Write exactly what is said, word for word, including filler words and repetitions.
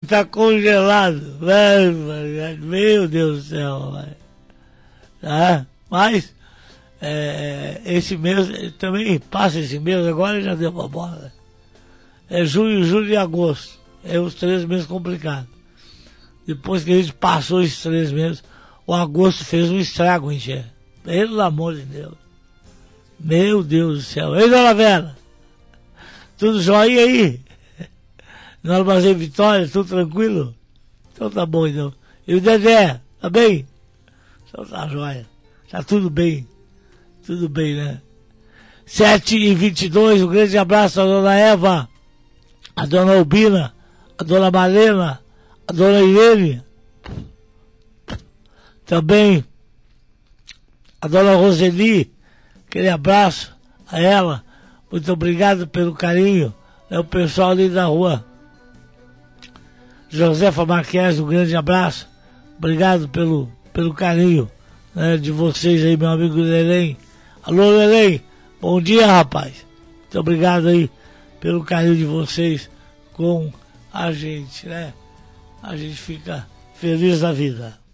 tá congelado. Meu Deus do céu, velho. Tá? Mas, é, esse mês, também passa esse mês, agora já deu uma bola. É junho, julho e agosto. É os três meses complicados. Depois que a gente passou esses três meses, o agosto fez um estrago em Xé. Pelo amor de Deus. Meu Deus do céu. Ei, dona Vera, tudo jóia aí? No Armazém Vitória, tudo tranquilo? Então tá bom, então. E o Dedé, tá bem? Então tá jóia. Tá tudo bem. Tudo bem, né? sete e vinte e dois, um grande abraço à dona Eva, a dona Albina, a dona Malena, a dona Irene, também a dona Roseli, aquele abraço a ela, muito obrigado pelo carinho, é o pessoal ali da rua Josefa Marques, um grande abraço, obrigado pelo, pelo carinho, né, de vocês aí, meu amigo Lelém. Alô, Lelém, bom dia, rapaz, muito obrigado aí pelo carinho de vocês com a gente, né? A gente fica feliz da vida.